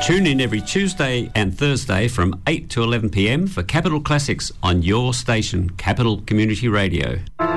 Tune in every Tuesday and Thursday from 8 to 11 p.m. for Capital Classics on your station, Capital Community Radio.